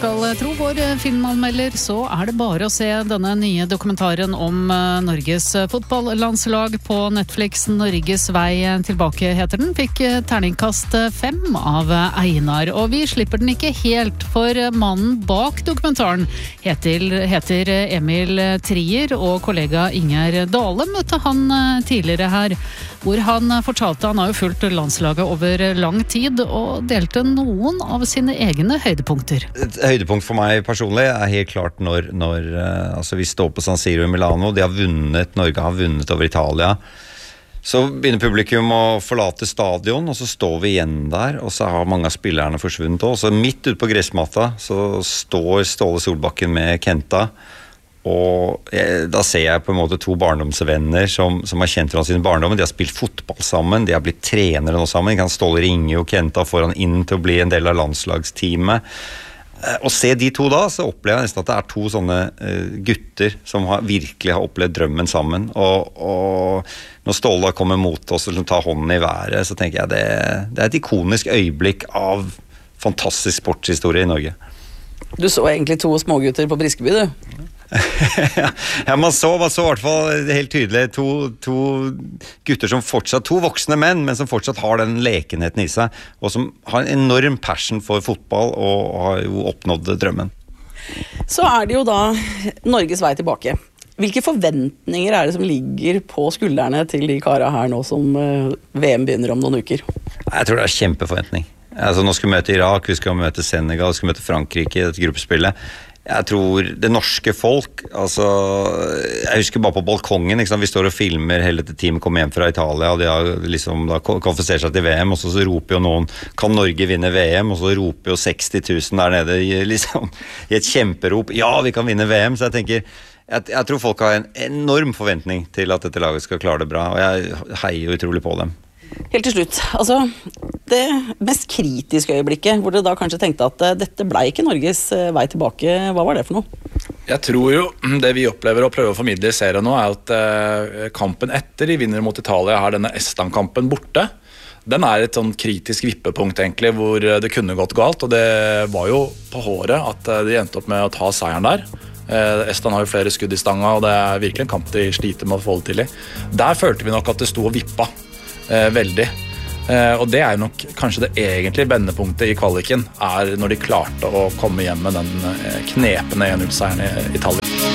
Skal tro vår filmanmelder, så det bare å se denne nye dokumentaren om Norges fotballandslag på Netflix. Norges vei tilbake heter den. Fikk terningkast 5 av Einar. Og vi slipper den ikke helt, for mannen bak dokumentaren heter Emil Trier, og kollega Inger Dale møtte han tidligere her, hvor han fortalte han har jo fulgt landslaget over lang tid og delte noen av sine egne høydepunkter. Høydepunkt for meg personlig helt klart når altså vi står på San Siro i Milano, Norge har vunnet over Italia, så begynner publikum å forlate stadion, og så står vi igjen der, og så har mange av spillerne forsvunnet også. Så midt ute på gressmatta så står Ståle Solbakken med Kenta, og da ser jeg på en måte to barndomsvenner som har kjent fra sin barndom. De har spilt fotball sammen, de har blitt trenere nå sammen. Ståle ringer jo Kenta foran inn til å bli en del av landslagsteamet. Å se de to da, så opplever jeg nesten at det to sånne gutter som virkelig har opplevd drømmen sammen. Og når Ståle kommer mot oss og tar hånden i været, så tenker jeg det et ikonisk øyeblikk av fantastisk sportshistorie i Norge. Du så egentlig to smågutter på Briskeby, du? Ja, man så i hvert fall helt tydelig to gutter som fortsatt, to voksne menn, men som fortsatt har den lekenheten i seg, og som har en enorm passion for fotball og har jo oppnådd drømmen. Så det jo da Norges vei tilbake. Hvilke forventninger det som ligger på skuldrene til de karene her nå som VM begynner om noen uker? Jeg tror det kjempeforventning. Altså, nå skal vi møte Irak, vi skal møte Senegal, vi skal møte Frankrike i dette gruppespillet. Jeg tror det norske folk, altså, jeg husker bare på balkongen, ikke sant? Vi står og filmer hele dette teamet kommer hjem fra Italia, og de har liksom da kvalifisert seg til VM, og så roper jo noen, kan Norge vinne VM? Og så roper jo 60 000 der nede liksom, i et kjemperop, ja, vi kan vinne VM, så jeg tenker, jeg tror folk har en enorm forventning til at dette laget skal klare det bra, og jeg heier jo utrolig på dem. Helt til slutt, altså det mest kritiske øyeblikket, hvor dere da kanskje tenkte at dette ble ikke Norges vei tilbake, hva var det for noe? Jeg tror jo det vi opplever og prøver å formidle i serien nå at kampen etter de vinner mot Italia har denne Estland-kampen borte. Den et sånn kritisk vippepunkt egentlig, hvor det kunne gått galt, og det var jo på håret at de endte opp med å ta seieren der. Estland har jo flere skudd i stanga, og det virkelig en kamp de sliter med å få det til i. Der følte vi nok at det sto og vippa veldig, og det jo nok kanskje det egentlige vendepunktet i kvaliken når de klarte å komme hjem med den knepende 1-0-seieren i Italia.